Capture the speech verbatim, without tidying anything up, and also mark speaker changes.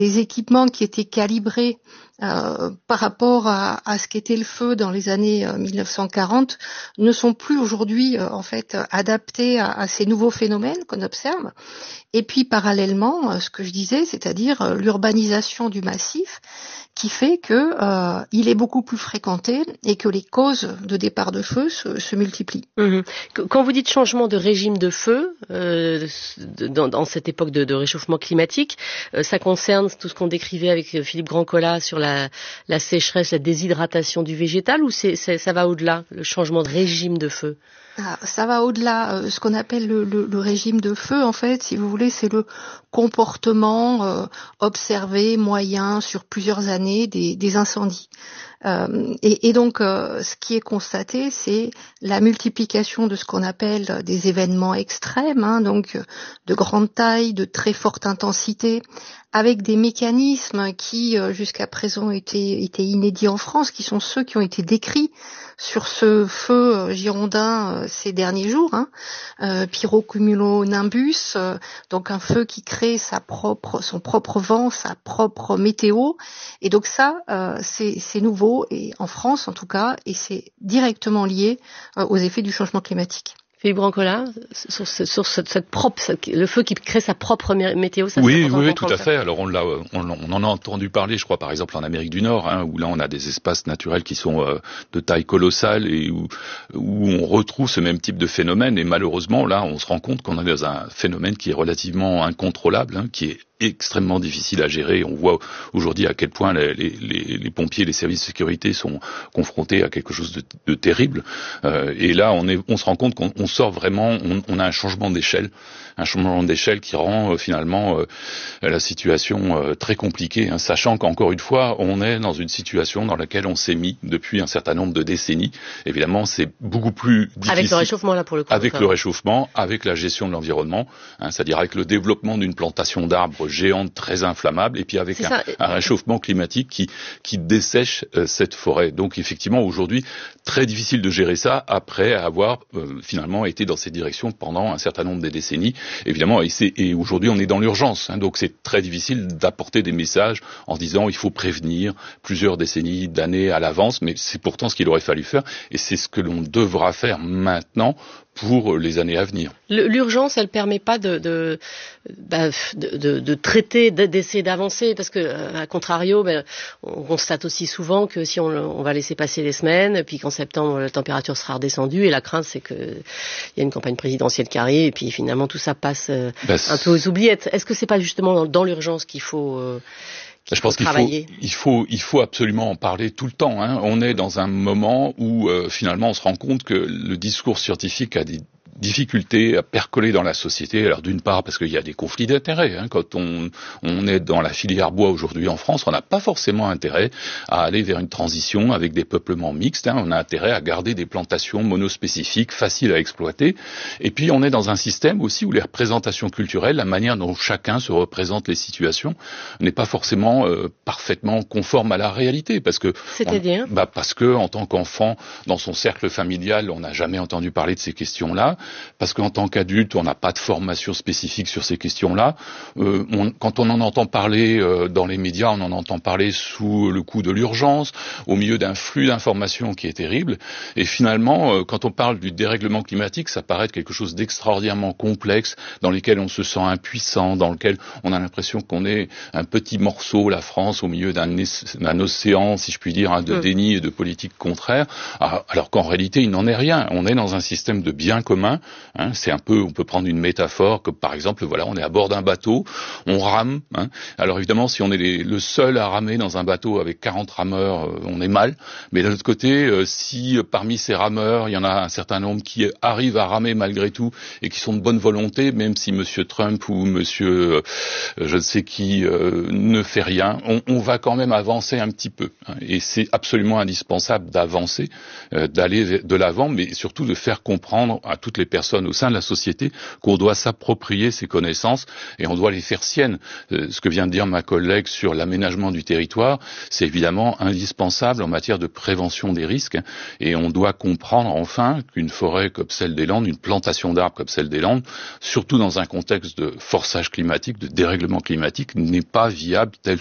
Speaker 1: les équipements qui étaient calibrés euh, par rapport à, à ce qu'était le feu dans les années euh, mille neuf cent quarante ne sont plus aujourd'hui euh, en fait adaptés à, à ces nouveaux phénomènes qu'on observe. Et puis parallèlement, euh, ce que je disais, c'est-à-dire euh, l'urbanisation du massif, qui fait que euh, il est beaucoup plus fréquenté et que les causes de départ de feu se, se multiplient.
Speaker 2: Mmh. Quand vous dites changement de régime de feu euh, dans, dans cette époque de, de réchauffement climatique, euh, ça concerne tout ce qu'on décrivait avec Philippe Grandcola sur la, la sécheresse, la déshydratation du végétal, ou c'est, c'est, ça va au-delà, le changement de régime de feu?
Speaker 1: Ah, ça va au-delà. Euh, ce qu'on appelle le, le, le régime de feu, en fait, si vous voulez, c'est le comportement euh, observé moyen sur plusieurs années des, des incendies. Euh, et, et donc, euh, ce qui est constaté, c'est la multiplication de ce qu'on appelle des événements extrêmes, hein, donc de grande taille, de très forte intensité, avec des mécanismes qui, euh, jusqu'à présent, étaient, étaient inédits en France, qui sont ceux qui ont été décrits sur ce feu euh, girondin euh, ces derniers jours, hein, euh, pyrocumulonimbus, euh, donc un feu qui crée sa propre, son propre vent, sa propre météo. Et donc ça, euh, c'est, c'est nouveau, et en France en tout cas, et c'est directement lié euh, aux effets du changement climatique.
Speaker 2: Philippe Grandcola, sur, ce, sur cette, cette propre, le feu qui crée sa propre météo, ça
Speaker 3: oui, oui, oui, tout à fait. Alors on, l'a, on, on en a entendu parler, je crois, par exemple en Amérique du Nord, hein, où là on a des espaces naturels qui sont euh, de taille colossale et où, où on retrouve ce même type de phénomène. Et malheureusement, là, on se rend compte qu'on est dans un phénomène qui est relativement incontrôlable, hein, qui est extrêmement difficile à gérer. On voit aujourd'hui à quel point les, les, les pompiers, les services de sécurité sont confrontés à quelque chose de, de terrible. Euh, et là, on, est, on se rend compte qu'on on sort vraiment, on, on a un changement d'échelle, un changement d'échelle qui rend euh, finalement euh, la situation euh, très compliquée, hein, sachant qu'encore une fois, on est dans une situation dans laquelle on s'est mis depuis un certain nombre de décennies. Évidemment, c'est beaucoup plus difficile.
Speaker 2: Avec le réchauffement, là, pour le coup.
Speaker 3: Avec le réchauffement, avec la gestion de l'environnement, hein, c'est-à-dire avec le développement d'une plantation d'arbres géante très inflammable, et puis avec un, un réchauffement climatique qui, qui dessèche euh, cette forêt. Donc effectivement, aujourd'hui, très difficile de gérer ça après avoir euh, finalement été dans cette direction pendant un certain nombre de décennies. Évidemment, et, c'est, et aujourd'hui, on est dans l'urgence, hein, donc c'est très difficile d'apporter des messages en disant il faut prévenir plusieurs décennies, d'années à l'avance, mais c'est pourtant ce qu'il aurait fallu faire, et c'est ce que l'on devra faire maintenant pour les années à venir.
Speaker 2: L'urgence, elle permet pas de de, bah, de, de, de traiter, d'essayer d'avancer, parce que à contrario, ben, on constate aussi souvent que si on, on va laisser passer les semaines, puis qu'en septembre la température sera redescendue, et la crainte c'est que il y a une campagne présidentielle qui arrive, et puis finalement tout ça passe euh, bah, un peu aux oubliettes. Est-ce que c'est pas justement dans, dans l'urgence qu'il faut euh,
Speaker 3: Je pense qu'il faut, il faut, il faut absolument en parler tout le temps, hein. On est dans un moment où euh, finalement on se rend compte que le discours scientifique a des difficulté à percoler dans la société. Alors d'une part parce qu'il y a des conflits d'intérêts, hein. Quand on, on est dans la filière bois aujourd'hui en France, on n'a pas forcément intérêt à aller vers une transition avec des peuplements mixtes, hein. On a intérêt à garder des plantations monospécifiques faciles à exploiter. Et puis on est dans un système aussi où les représentations culturelles, la manière dont chacun se représente les situations, n'est pas forcément euh, parfaitement conforme à la réalité, parce que
Speaker 2: c'est-à-dire
Speaker 3: on, bah parce que en tant qu'enfant dans son cercle familial, on n'a jamais entendu parler de ces questions-là. Parce qu'en tant qu'adulte, on n'a pas de formation spécifique sur ces questions-là. Euh, on, quand on en entend parler euh, dans les médias, on en entend parler sous le coup de l'urgence, au milieu d'un flux d'informations qui est terrible. Et finalement, euh, quand on parle du dérèglement climatique, ça paraît être quelque chose d'extraordinairement complexe, dans lequel on se sent impuissant, dans lequel on a l'impression qu'on est un petit morceau, la France, au milieu d'un, d'un océan, si je puis dire, hein, de mmh. déni et de politiques contraires, alors qu'en réalité, il n'en est rien. On est dans un système de biens communs. Hein, c'est un peu, on peut prendre une métaphore, comme par exemple, voilà, on est à bord d'un bateau, on rame. Hein. Alors évidemment, si on est les, le seul à ramer dans un bateau avec quarante rameurs, euh, on est mal. Mais d'un autre côté, euh, si euh, parmi ces rameurs, il y en a un certain nombre qui arrivent à ramer malgré tout et qui sont de bonne volonté, même si Monsieur Trump ou Monsieur euh, je ne sais qui euh, ne fait rien, on, on va quand même avancer un petit peu. Hein. Et c'est absolument indispensable d'avancer, euh, d'aller de l'avant, mais surtout de faire comprendre à toutes les les personnes au sein de la société qu'on doit s'approprier ces connaissances et on doit les faire siennes. Euh, ce que vient de dire ma collègue sur l'aménagement du territoire, c'est évidemment indispensable en matière de prévention des risques et on doit comprendre enfin qu'une forêt comme celle des Landes, une plantation d'arbres comme celle des Landes, surtout dans un contexte de forçage climatique, de dérèglement climatique, n'est pas viable tel